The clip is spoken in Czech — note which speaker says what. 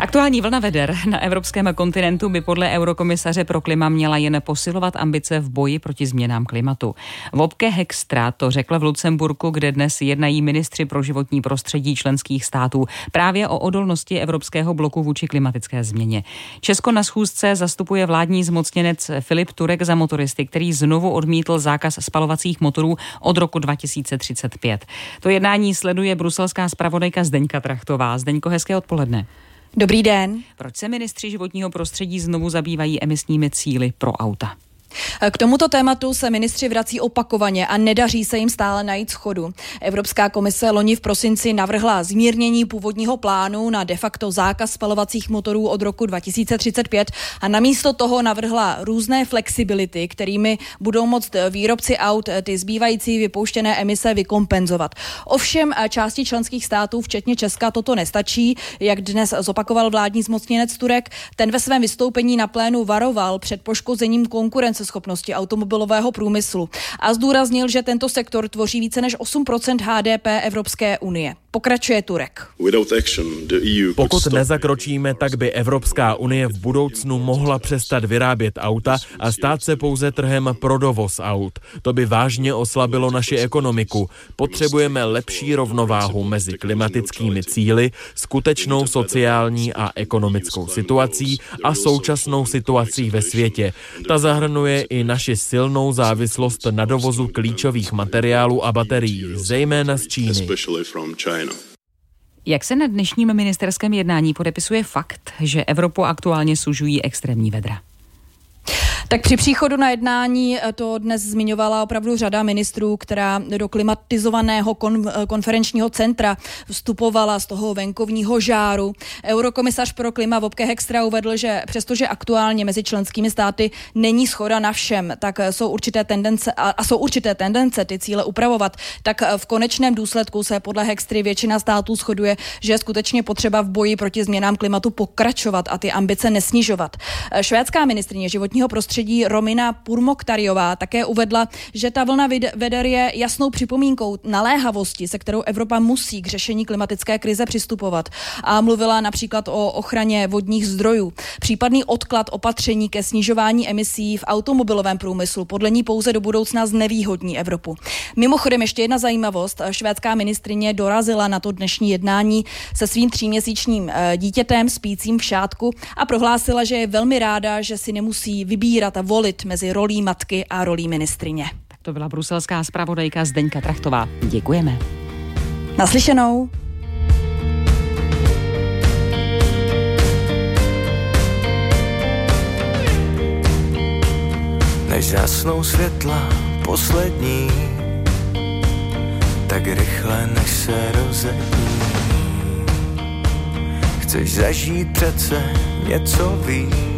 Speaker 1: Aktuální vlna veder na evropském kontinentu by podle eurokomisaře pro klima měla jen posilovat ambice v boji proti změnám klimatu. Wopke Hoekstra to řekl v Lucemburku, kde dnes jednají ministři pro životní prostředí členských států právě o odolnosti evropského bloku vůči klimatické změně. Česko na schůzce zastupuje vládní zmocněnec Filip Turek za motoristy, který znovu odmítl zákaz spalovacích motorů od roku 2035. To jednání sleduje bruselská zpravodajka Zdeňka Trachtová. Zdeňko, hezké odpoledne.
Speaker 2: Dobrý den.
Speaker 1: Proč se ministři životního prostředí znovu zabývají emisními cíli pro auta?
Speaker 2: K tomuto tématu se ministři vrací opakovaně a nedaří se jim stále najít shodu. Evropská komise loni v prosinci navrhla zmírnění původního plánu na de facto zákaz spalovacích motorů od roku 2035 a namísto toho navrhla různé flexibility, kterými budou moct výrobci aut ty zbývající vypouštěné emise vykompenzovat. Ovšem části členských států, včetně Česka, toto nestačí, jak dnes zopakoval vládní zmocněnec Turek. Ten ve svém vystoupení na plénu varoval před poškozením konkurenceschopnosti automobilového průmyslu a zdůraznil, že tento sektor tvoří více než 8% HDP Evropské unie. Pokračuje Turek.
Speaker 3: Pokud nezakročíme, tak by Evropská unie v budoucnu mohla přestat vyrábět auta a stát se pouze trhem pro dovoz aut. To by vážně oslabilo naši ekonomiku. Potřebujeme lepší rovnováhu mezi klimatickými cíli, skutečnou sociální a ekonomickou situací a současnou situací ve světě. Ta zahrnuje i naši silnou závislost na dovozu klíčových materiálů a baterií, zejména z Číny.
Speaker 1: Jak se na dnešním ministerském jednání podepisuje fakt, že Evropu aktuálně sužují extrémní vedra?
Speaker 2: Tak při příchodu na jednání to dnes zmiňovala opravdu řada ministrů, která do klimatizovaného konferenčního centra vstupovala z toho venkovního žáru. Eurokomisař pro klima Wopke Hoekstra uvedl, že přestože aktuálně mezi členskými státy není shoda na všem, tak jsou určité tendence ty cíle upravovat, tak v konečném důsledku se podle Hoekstry většina států shoduje, že je skutečně potřeba v boji proti změnám klimatu pokračovat a ty ambice nesnižovat. Švédská ministryně životního prostředí Romina Pourmoktariová také uvedla, že ta vlna veder je jasnou připomínkou naléhavosti, se kterou Evropa musí k řešení klimatické krize přistupovat. A mluvila například o ochraně vodních zdrojů. Případný odklad opatření ke snižování emisí v automobilovém průmyslu podle ní pouze do budoucna znevýhodní Evropu. Mimochodem ještě jedna zajímavost. Švédská ministryně dorazila na to dnešní jednání se svým 3měsíčním dítětem spícím v šátku a prohlásila, že je velmi ráda, že si nemusí vybírat a volit mezi rolí matky a rolí ministryně.
Speaker 1: Tak to byla bruselská zpravodajka Zdeňka Trachtová. Děkujeme.
Speaker 2: Naslyšenou.
Speaker 4: Než zhasnou světla poslední, tak rychle, než se rozední. Chceš zažít přece něco víc,